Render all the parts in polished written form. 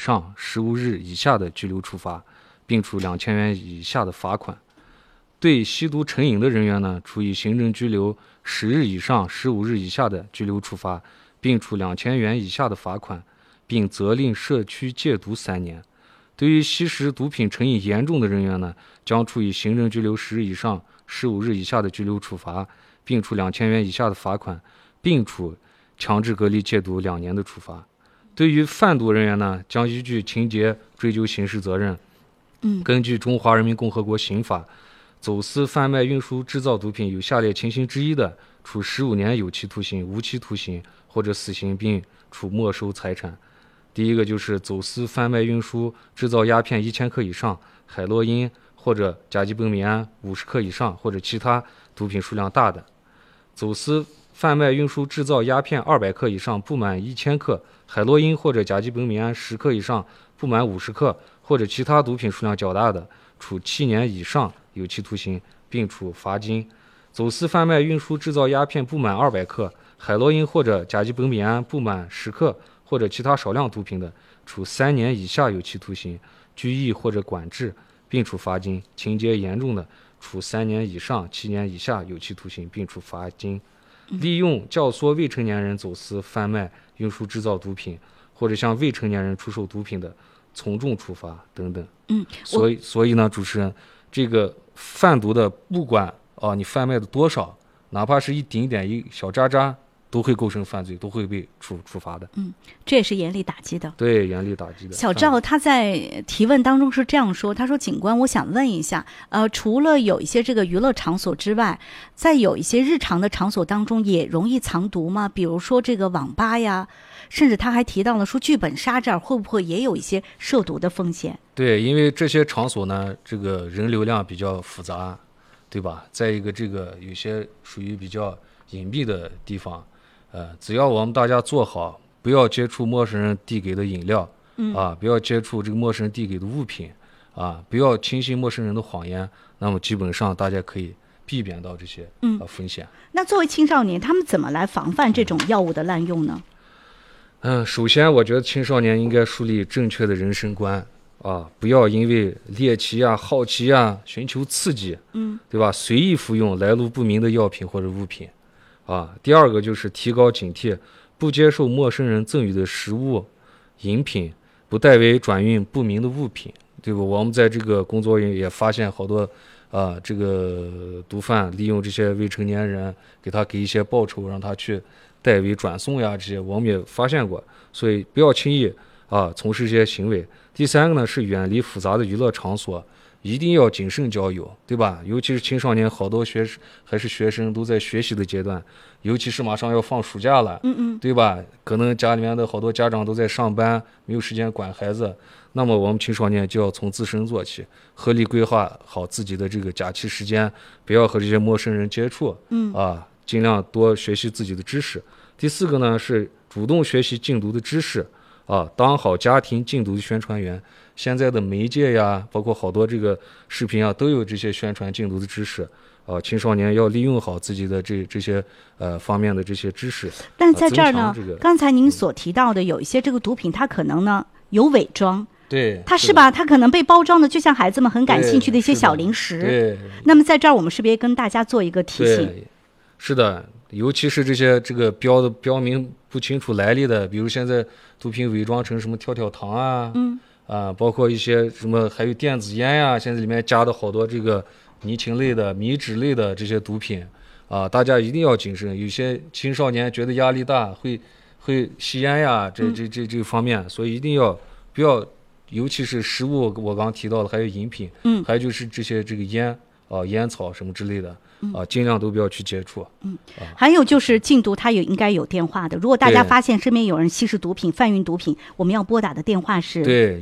上15日以下的拘留处罚，并处2000元以下的罚款。对吸毒成瘾的人员呢，处以行政拘留10日以上15日以下的拘留处罚，并处2000元以下的罚款，并责令社区戒毒3年。对于吸食毒品成瘾严重的人员呢，将处以行政拘留10日以上15日以下的拘留处罚，并处2000元以下的罚款，并处强制隔离戒毒2年的处罚。对于贩毒人员呢，将依据情节追究刑事责任。根据《中华人民共和国刑法》，走私、贩卖、运输、制造毒品有下列情形之一的，处15年有期徒刑、无期徒刑或者死刑，并处没收财产。第一个就是走私、贩卖、运输、制造鸦片1000克以上、海洛因或者甲基苯丙胺50克以上或者其他毒品数量大的；走私、贩卖、运输、制造鸦片200克以上不满1000克、海洛因或者甲基苯丙胺10克以上不满50克或者其他毒品数量较大的，处7年以上有期徒刑，并处罚金；走私、贩卖、运输、制造鸦片不满200克、海洛因或者甲基苯丙胺不满10克或者其他少量毒品的，处3年以下有期徒刑、拘役或者管制，并处罚金；情节严重的，处3年以上7年以下有期徒刑，并处罚金。利用教唆未成年人走私、贩卖、运输、制造毒品，或者向未成年人出售毒品的，从重处罚等等。所以呢，主持人，这个贩毒的，不管你贩卖的多少，哪怕是一丁点、一小渣渣，都会构成犯罪，都会被处罚的。 这也是严厉打击的。 对，严厉打击的。 小赵他在提问当中是这样说，他说：“警官，我想问一下，除了有一些这个娱乐场所之外，在有一些日常的场所当中也容易藏毒吗？比如说这个网吧呀，甚至他还提到了说剧本杀这儿会不会也有一些涉毒的风险？” 对，因为这些场所呢，这个人流量比较复杂，对吧？再一个，这个有些属于比较隐蔽的地方。只要我们大家做好，不要接触陌生人递给的饮料，不要接触这个陌生人递给的物品，不要轻信陌生人的谎言，那么基本上大家可以避免到这些风险。 那作为青少年，他们怎么来防范这种药物的滥用呢？ 首先我觉得青少年应该树立正确的人生观，不要因为猎奇啊、好奇啊、寻求刺激，对吧？随意服用来路不明的药品或者物品。第二个就是提高警惕，不接受陌生人赠予的食物、饮品，不代为转运不明的物品，对吧？我们在这个工作也发现好多这个毒贩利用这些未成年人，给一些报酬，让他去代为转送呀，这些我们也发现过，所以不要轻易从事这些行为。第三个呢是远离复杂的娱乐场所，一定要谨慎交友，对吧？尤其是青少年，好多还是学生都在学习的阶段，尤其是马上要放暑假了，对吧？可能家里面的好多家长都在上班，没有时间管孩子。那么我们青少年就要从自身做起，合理规划好自己的这个假期时间，不要和这些陌生人接触，尽量多学习自己的知识。第四个呢是主动学习禁毒的知识，当好家庭禁毒的宣传员。现在的媒介呀，包括好多这个视频都有这些宣传禁毒的知识，青少年要利用好自己的这些方面的这些知识。 但在这儿呢，刚才您所提到的有一些这个毒品，它可能呢有伪装， 对， 它是吧？它可能被包装的就像孩子们很感兴趣的一些小零食。 对。 那么在这儿，我们是不是也跟大家做一个提醒？ 对，是的，尤其是这些这个标明不清楚来历的，比如现在毒品伪装成什么跳跳糖包括一些什么，还有电子烟呀，现在里面加的好多这个泥氰类的、米脂类的这些毒品，大家一定要谨慎。有些青少年觉得压力大，会吸烟呀，这方面，所以一定要不要，尤其是食物，我刚提到的，还有饮品，还有就是这些这个烟烟草什么之类的。尽量都不要去接触。 还有就是禁毒，它也应该有电话的。如果大家发现身边有人吸食毒品、贩运毒品，我们要拨打的电话是对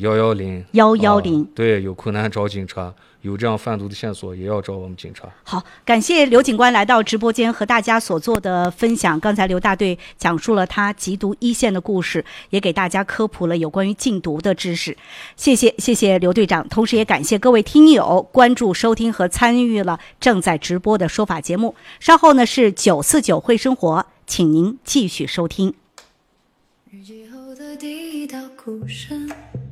110。 对，有困难找警察，有这样贩毒的线索也要找我们警察。 好，感谢刘警官来到直播间和大家所做的分享。刚才刘大队讲述了他缉毒一线的故事，也给大家科普了有关于禁毒的知识。谢谢刘队长，同时也感谢各位听友关注、收听和参与了正在直播的说法节目。稍后呢是949会生活，请您继续收听。 日记后的第一道哭声。